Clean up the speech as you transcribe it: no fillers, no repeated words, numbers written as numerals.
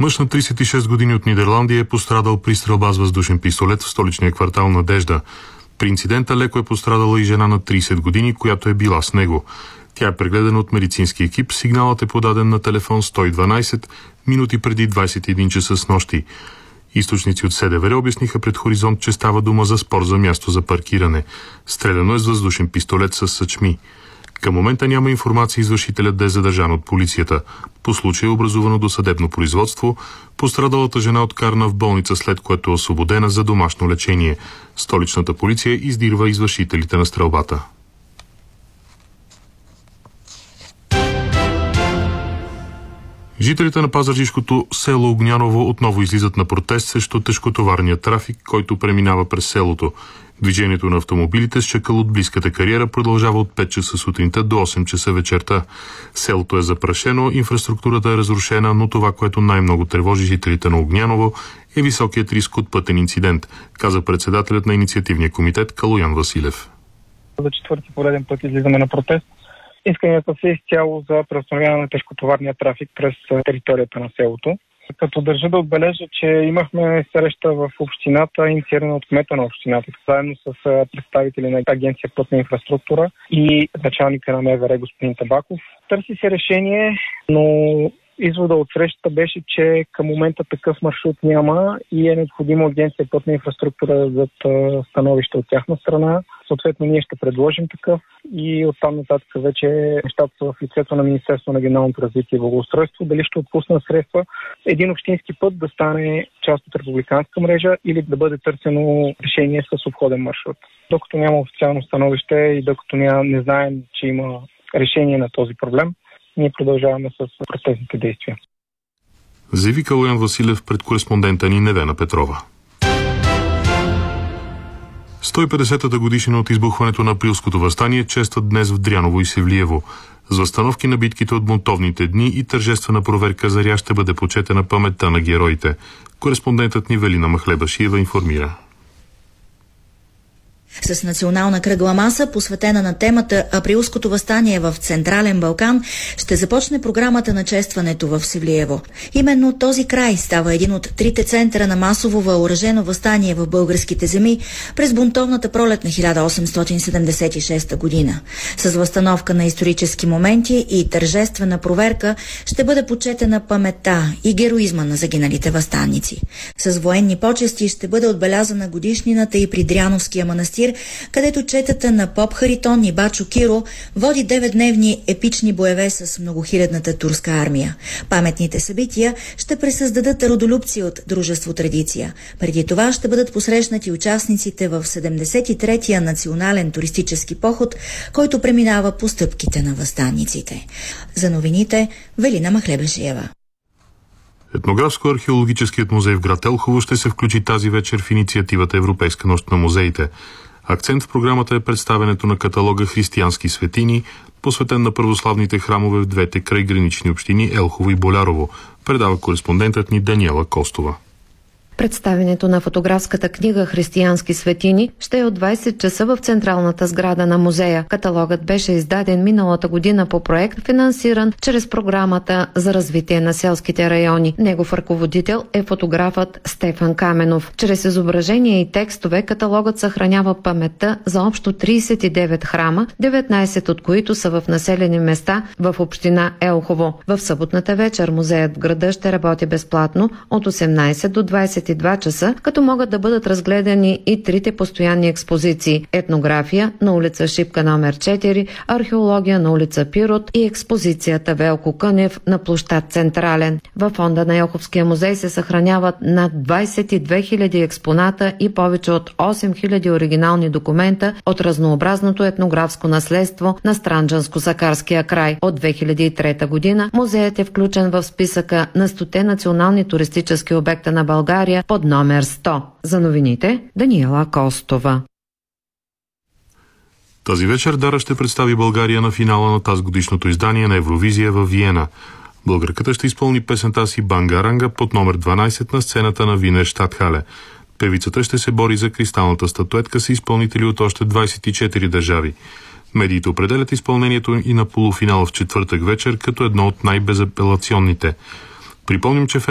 Мъж на 36 години от Нидерландия е пострадал при стрелба с въздушен пистолет в столичния квартал Надежда. При инцидента леко е пострадала и жена на 30 години, която е била с него. Тя е прегледана от медицински екип. Сигналът е подаден на телефон 112 минути преди 21 часа с нощи. Източници от СДВР обясниха пред Хоризонт, че става дума за спор за място за паркиране. Стреляно е с въздушен пистолет с съчми. Към момента няма информация извършителят да е задържан от полицията. По случая е образувано досъдебно производство. Пострадалата жена е откарана в болница, след което е освободена за домашно лечение. Столичната полиция издирва извършителите на стрелбата. Жителите на пазарджишкото село Огняново отново излизат на протест срещу тежкотоварния трафик, който преминава през селото. Движението на автомобилите с чакъл от близката кариера продължава от 5 часа сутринта до 8 часа вечерта. Селото е запрашено, инфраструктурата е разрушена, но това, което най-много тревожи жителите на Огняново, е високият риск от пътен инцидент, каза председателят на инициативния комитет Калоян Василев. За четвърти пореден път излизаме на протест. Исканията са изцяло за преустановяване на тежкотоварния трафик през територията на селото. Като държа да отбележа, че имахме среща в общината, инициирана от кмета на общината, заедно с представители на агенция Пътна инфраструктура и началника на МВР господин Табаков. Търси се решение, но извода от срещата беше, че към момента такъв маршрут няма и е необходимо агенция Пътна инфраструктура да дадат становище от тяхна страна. Съответно, ние ще предложим такъв и оттам нататък вече нещата са в лицето на Министерството на регионалното развитие и благоустройство. Дали ще отпуснат средства един общински път да стане част от републиканска мрежа или да бъде търсено решение с обходен маршрут. Докато няма официално становище и докато не знаем, че има решение на този проблем, ние продължаваме с протестните действия. Заяви Калоян Василев пред кореспондента ни Невена Петрова. 150-та годишнина от избухването на Априлското въстание честват днес в Дряново и Севлиево. С възстановки на битките от бунтовните дни и тържествена проверка заря ще бъде почетена паметта на героите. Кореспондентът ни Велина Махлебашиева информира. С национална кръгла маса, посветена на темата Априлското въстание в Централен Балкан, ще започне програмата на честването в Севлиево. Именно този край става един от трите центъра на масово въоръжено въстание в българските земи през бунтовната пролет на 1876 година. С възстановка на исторически моменти и тържествена проверка ще бъде почетена паметта и героизма на загиналите въстаници. С военни почести ще бъде отбелязана годишнината и при Дряновския манастир, където четата на поп Харитон и Бачо Киро води 9-дневни епични боеве с многохилядната турска армия. Паметните събития ще пресъздадат родолюбци от дружество Традиция. Преди това ще бъдат посрещнати участниците в 73-я национален туристически поход, който преминава по стъпките на въстаниците. За новините Велина Махлебашиева. Етнографско-археологическият музей в град Елхово ще се включи тази вечер в инициативата Европейска нощ на музеите. Акцент в програмата е представянето на каталога християнски светини, посветен на православните храмове в двете крайгранични общини Елхово и Болярово, предава кореспондентът ни Даниела Костова. Представянето на фотографската книга «Християнски светини» ще е от 20 часа в централната сграда на музея. Каталогът беше издаден миналата година по проект, финансиран чрез програмата за развитие на селските райони. Негов ръководител е фотографът Стефан Каменов. Чрез изображения и текстове каталогът съхранява паметта за общо 39 храма, 19 от които са в населени места в община Елхово. В съботната вечер музеят в града ще работи безплатно от 18 до 22 часа, като могат да бъдат разгледани и трите постоянни експозиции: етнография на улица Шипка номер 4, археология на улица Пирот и експозицията Велко Кънев на площад Централен. Във фонда на Елховския музей се съхраняват над 22 000 експоната и повече от 8 000 оригинални документа от разнообразното етнографско наследство на Странджанско-Сакарския край. От 2003 година музеят е включен в списъка на 100 национални туристически обекта на България под номер 100. За новините Даниела Костова. Тази вечер Дара ще представи България на финала на тазгодишното издание на Евровизия във Виена. Българката ще изпълни песента си Бангаранга под номер 12 на сцената на Винер Щатхале. Певицата ще се бори за кристалната статуетка с изпълнители от още 24 държави. Медиите определят изпълнението и на полуфинала в четвъртък вечер като едно от най-безапелационните. Припомним, че